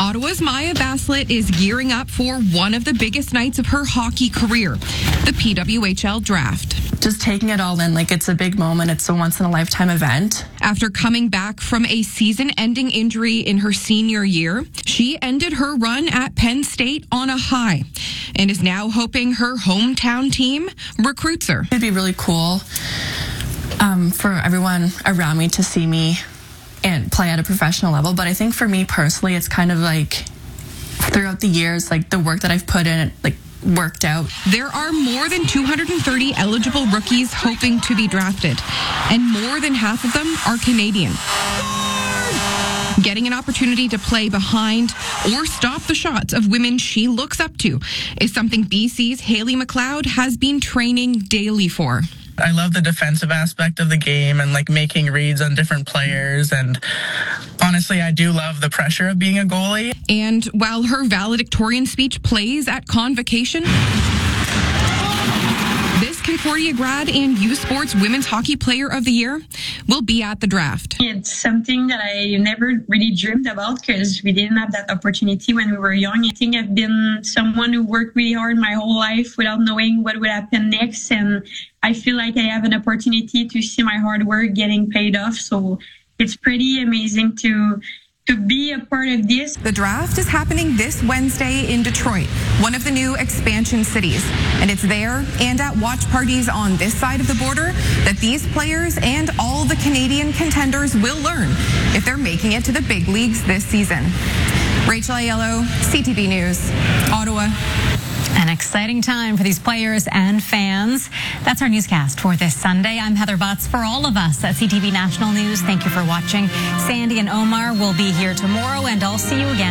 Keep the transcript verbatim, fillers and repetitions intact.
Ottawa's Maya Basslet is gearing up for one of the biggest nights of her hockey career, the P W H L Draft. Just taking it all in, like it's a big moment. It's a once-in-a-lifetime event. After coming back from a season-ending injury in her senior year, she ended her run at Penn State on a high and is now hoping her hometown team recruits her. It'd be really cool um, for everyone around me to see me and play at a professional level. But I think for me personally, it's kind of like throughout the years, like the work that I've put in, like worked out. There are more than two hundred thirty eligible rookies hoping to be drafted, and more than half of them are Canadian. Getting an opportunity to play behind or stop the shots of women she looks up to is something B C's Haley McLeod has been training daily for. I love the defensive aspect of the game and like making reads on different players, and honestly, I do love the pressure of being a goalie. And while her valedictorian speech plays at Convocation, this Concordia grad and U Sports Women's Hockey Player of the Year will be at the draft. It's something that I never really dreamed about because we didn't have that opportunity when we were young. I think I've been someone who worked really hard my whole life without knowing what would happen next, and I feel like I have an opportunity to see my hard work getting paid off. So it's pretty amazing to to be a part of this. The draft is happening this Wednesday in Detroit, one of the new expansion cities. And it's there and at watch parties on this side of the border that these players and all the Canadian contenders will learn if they're making it to the big leagues this season. Rachel Aiello, C T V News, Ottawa. An exciting time for these players and fans. That's our newscast for this Sunday. I'm Heather Butts. For all of us at C T V National News, thank you for watching. Sandy and Omar will be here tomorrow, and I'll see you again.